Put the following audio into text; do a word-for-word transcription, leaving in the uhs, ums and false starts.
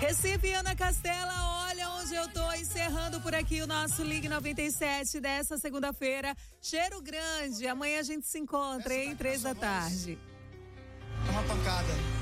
Recife, Ana Castela, olha onde eu tô, encerrando por aqui o nosso Ligue noventa e sete dessa segunda-feira. Cheiro grande, amanhã a gente se encontra, hein? Três da tarde. É uma pancada.